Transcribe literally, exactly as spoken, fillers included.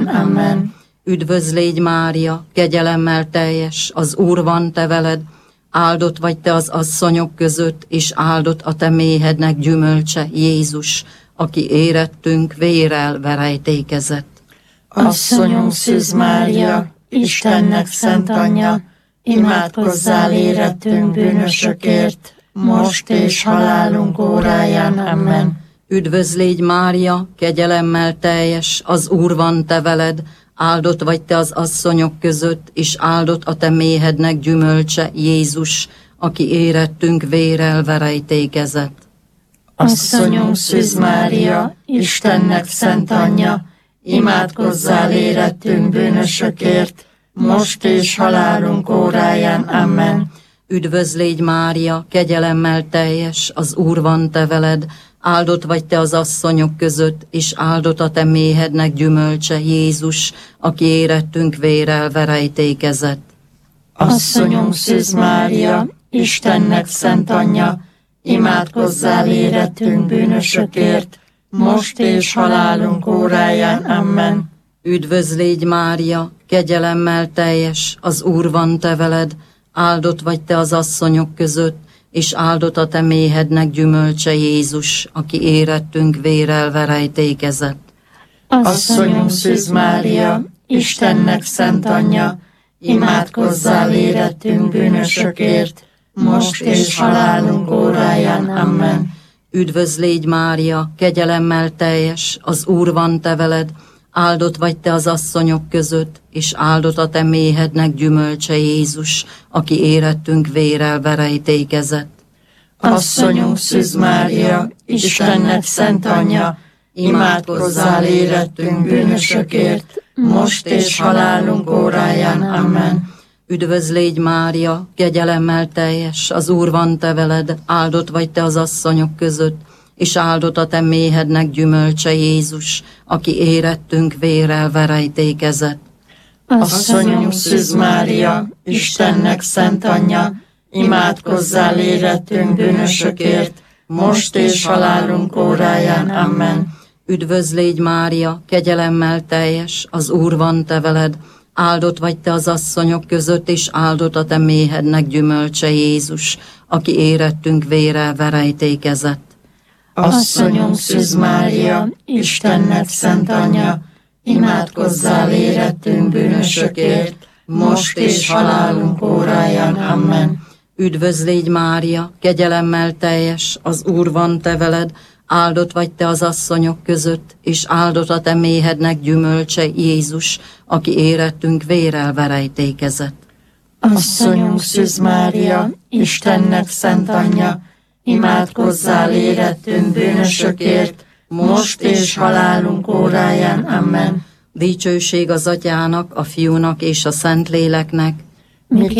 Amen. Üdvözl légy Mária, kegyelemmel teljes, az Úr van te veled, áldott vagy te az asszonyok között, és áldott a te méhednek gyümölcse, Jézus, aki érettünk vérrel verejtékezett. Asszonyunk Szűz Mária, Istennek szent anyja, imádkozzál érettünk bűnösökért, most és halálunk óráján. Amen. Üdvözl légy Mária, kegyelemmel teljes, az Úr van te veled, áldott vagy te az asszonyok között, és áldott a te méhednek gyümölcse, Jézus, aki érettünk vérrel verejtékezett. Asszonyunk Szűz Mária, Istennek szent anyja, imádkozzál érettünk bűnösökért, most és halálunk óráján. Amen. Üdvözl légy Mária, kegyelemmel teljes, az Úr van te veled, áldott vagy te az asszonyok között, és áldott a te méhednek gyümölcse, Jézus, aki érettünk vérrel verejtékezett. Asszonyunk Szűz Mária, Istennek szent anyja, imádkozzál érettünk bűnösökért, most és halálunk óráján. Amen. Üdvözl légy Mária, kegyelemmel teljes, az Úr van te veled, áldott vagy te az asszonyok között, és áldott a te méhednek gyümölcse, Jézus, aki érettünk vérrel verejtékezett. Asszonyunk Szűz Mária, Istennek szent anyja, imádkozzál érettünk bűnösökért, most és halálunk óráján. Amen. Üdvözl légy Mária, kegyelemmel teljes, az Úr van te veled, áldott vagy te az asszonyok között, és áldott a te méhednek gyümölcse, Jézus, aki érettünk vérrel verejtékezett. Asszonyunk Szűz Mária, Istennek szent anyja, imádkozzál érettünk bűnösökért, most és halálunk óráján. Amen. Üdvözl légy Mária, kegyelemmel teljes, az Úr van te veled, áldott vagy te az asszonyok között, és áldott a te méhednek gyümölcse, Jézus, aki érettünk vérrel verejtékezett. Asszonyunk Szűz Mária, Istennek szent anyja, imádkozzál érettünk bűnösökért, most és halálunk óráján. Amen. Üdvözl légy Mária, kegyelemmel teljes, az Úr van te veled, áldott vagy te az asszonyok között, és áldott a te méhednek gyümölcse, Jézus, aki érettünk vérrel verejtékezett. Asszonyunk Szűz Mária, Istennek szent anyja, imádkozzál érettünk bűnösökért, most és halálunk óráján. Amen. Üdvözl légy Mária, kegyelemmel teljes, az Úr van te veled, áldott vagy te az asszonyok között, és áldott a te méhednek gyümölcse, Jézus, aki érettünk vérrel verejtékezett. Asszonyunk Szűz Mária, Istennek szent anyja, imádkozzál érettünk bűnösökért, most és halálunk óráján. Amen. Dicsőség az Atyának, a Fiúnak és a Szentléleknek,